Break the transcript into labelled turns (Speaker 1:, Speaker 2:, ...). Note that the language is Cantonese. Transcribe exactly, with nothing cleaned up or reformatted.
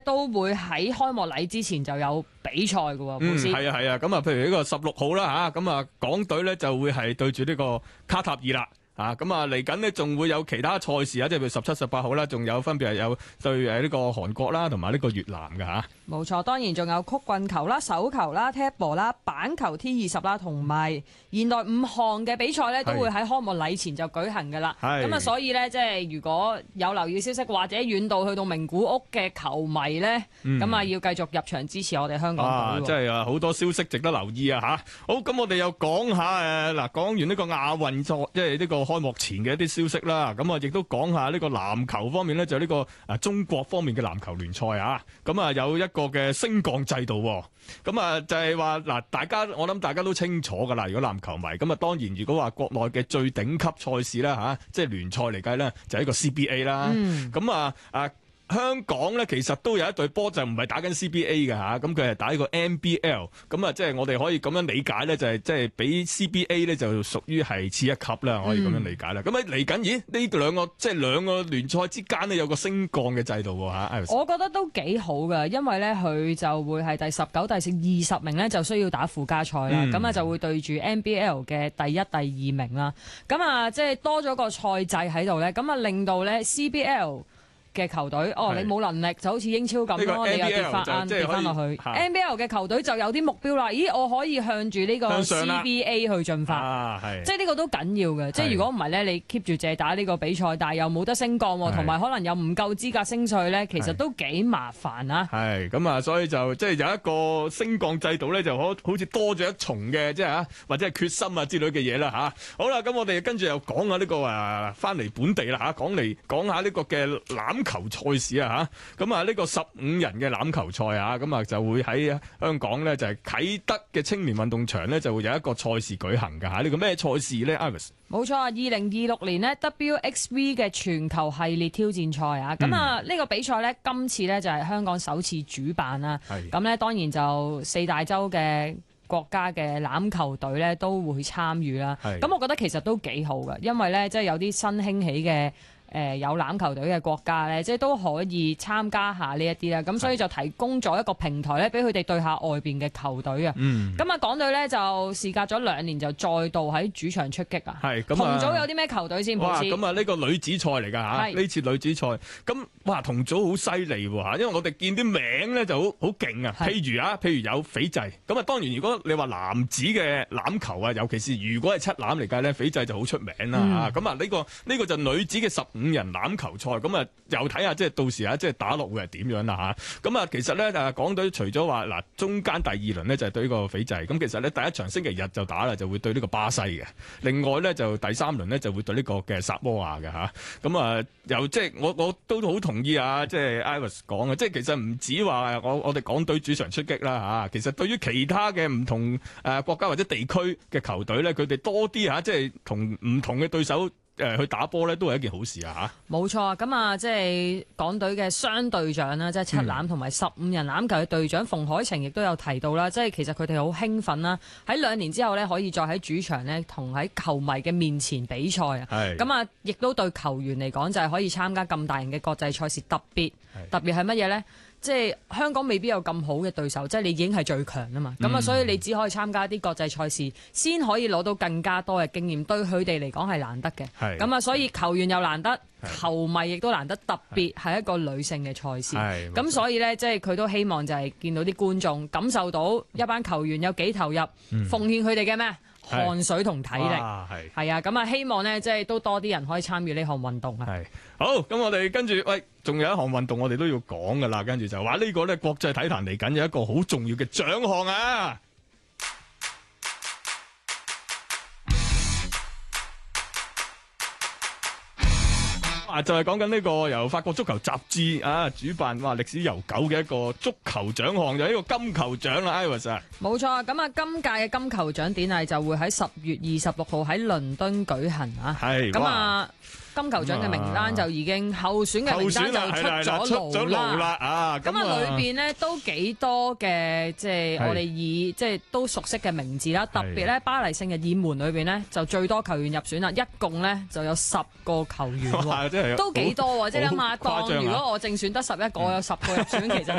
Speaker 1: 都會喺開幕禮之前就有比賽㗎喎。
Speaker 2: 嗯，係啊係啊，咁啊，譬如呢個十六號啦吓，咁啊港隊咧就會係對住呢個卡塔爾啦。啊，咁啊嚟緊呢仲會有其他賽事啊，即係譬如十七、十八號啦，仲有分別係有對誒呢個韓國啦，同埋呢個越南㗎吓。
Speaker 1: 冇錯，當然仲有曲棍球啦、手球啦、踢波啦、板球 T 二十啦，同埋現代五項嘅比賽咧，都會喺開幕禮前就舉行㗎啦。咁啊，所以咧，即係如果有留意消息或者遠道去到名古屋嘅球迷咧，咁、嗯、啊要繼續入場支持我哋香港隊。
Speaker 2: 啊，即係啊好多消息值得留意啊吓。好，咁我哋又講下誒嗱，講完呢個亞運賽，即係呢個開幕前嘅一啲消息啦。咁啊，亦都講下呢個籃球方面咧，就呢、是、個啊中國方面嘅籃球聯賽啊。咁啊有一個嘅升降制度，咁啊就係話嗱，大家我諗大家都清楚噶啦。如果籃球迷咁啊，當然如果話國內嘅最頂級賽事啦吓，即係聯賽嚟計咧，就係一個 C B A 啦。咁、嗯、啊啊。香港咧其實都有一隊波就唔係打緊 C B A 嘅吓，咁佢係打呢個 N B L， 咁啊即係我哋可以咁樣理解咧，就係即係比 C B A 咧就屬於係次一級啦，可以咁樣理解啦。咁啊嚟緊，咦呢兩個即係兩個聯賽之間呢，有個升降嘅制度喎吓。
Speaker 1: 我覺得都幾好㗎，因為咧佢就會係第十九、第二十名咧就需要打附加賽啦，咁、嗯、啊就會對住 N B L 嘅第一、第二名啦。咁啊即係多咗個賽制喺度咧，咁啊令到咧 C B L嘅球隊，哦，你冇能力就好似英超咁咯，你又跌翻啱跌翻落去。N B L 嘅球隊就有啲目標啦，咦，我可以向住呢個 C B A 去進發，啊、即係呢個都緊要嘅。即係如果唔係咧，你 keep 住借打呢個比賽，但係又冇得升降，同埋可能又唔夠資格升賽咧，其實都幾麻煩啊。係
Speaker 2: 咁啊，所以就即係有一個升降制度咧，就好好似多咗一重嘅，即係啊，或者係決心啊之類嘅嘢啦嚇。好啦，咁我哋跟住又講下呢個啊，翻嚟本地啦嚇，講嚟講下呢個嘅籃球賽事啊吓，咁啊呢個十五人嘅欖球賽啊，咁啊就會喺香港咧就係啟德嘅青年運動場咧就會有一個賽事舉行噶吓，呢個咩賽事咧 Iris？
Speaker 1: 冇錯啊，二零二六年呢 W X V 嘅全球系列挑戰賽啊，咁啊呢個比賽咧今次咧就係香港首次主辦啦，咁咧當然就四大洲嘅國家嘅欖球隊咧都會參與啦，咁我覺得其實都幾好噶，因為咧即係有啲新興起嘅。誒、呃、有欖球隊嘅國家咧，即係都可以參加下呢一啲啦，咁所以就提供咗一個平台咧，俾佢哋對下外邊嘅球隊啊。嗯。咁啊，港隊咧就事隔咗兩年就再度喺主場出擊啊。係。咁同組有啲咩球隊先？
Speaker 2: 哇！咁啊，呢個女子賽嚟㗎嚇，呢次女子賽，咁哇同組好犀利喎嚇，因為我哋見啲名咧就好好勁啊。譬如啊，譬如有斐濟，咁啊當然如果你話男子嘅欖球啊，尤其是如果係七欖嚟計咧，斐濟就好出名啦嚇。咁啊呢個呢個就女子嘅十五人欖球賽，咁啊又睇下即係到時啊，即係打落會係點樣啦嚇。咁啊其實咧誒港隊除咗話嗱中間第二輪呢就係對呢個斐濟，咁其實咧第一場星期日就打啦，就會對呢個巴西嘅。另外咧就第三輪呢就會對呢個嘅薩摩亞嘅嚇。咁啊又即係我我都好同意啊，即係 Iris 講嘅，即係其實唔止話我我哋港隊主場出擊啦嚇，其實對於其他嘅唔同誒國家或者地區嘅球隊咧，佢哋多啲嚇即係同唔同嘅對手。誒去打波咧都係一件好事啊嚇！
Speaker 1: 冇錯啊，咁啊即係港隊嘅雙隊長啦，即係七欖同埋十五人欖球嘅隊長馮海晴亦都有提到啦，即係其實佢哋好興奮啦，喺兩年之後呢，可以再喺主場呢同喺球迷嘅面前比賽啊！咁啊，亦都對球員嚟講就係可以參加咁大型嘅國際賽事，特別特別係乜嘢呢？即係香港未必有咁好嘅對手，即係你已經係最強啊嘛，咁、嗯、啊所以你只可以參加啲國際賽事，先可以攞到更加多嘅經驗，對佢哋嚟講係難得嘅。咁啊，所以球員又難得，球迷亦都難得，特別係一個女性嘅賽事。咁所以呢，即係佢都希望就係見到啲觀眾感受到一班球員有幾投入，嗯、奉獻佢哋嘅咩汗水同體力。係啊，咁啊希望呢，即係都多啲人可以參與呢項運動啊。係
Speaker 2: 好，咁我哋跟住喂。仲有一項運動我哋都要講噶啦，跟住就話呢個咧國際體壇嚟緊有一個好重要嘅獎項啊！啊，就係講緊呢個由法國足球雜誌啊主辦，哇歷史悠久嘅一個足球獎項，就係呢個金球獎啦 ，Iris 啊！
Speaker 1: 冇錯，咁啊今屆嘅金球獎典禮就會喺十月二十六號喺倫敦舉行啊！係咁啊！ 金球獎嘅名單就已經候選嘅名單就出咗爐啦啊！咁啊，裏邊呢都幾多嘅，即係我哋以即係都熟悉嘅名字啦。特別咧，巴黎聖日耳門裏邊呢，就最多球員入選啦，一共呢就有十個球員喎，都幾多喎！即係諗下，當如果我正選得十一個，有十個入選，其實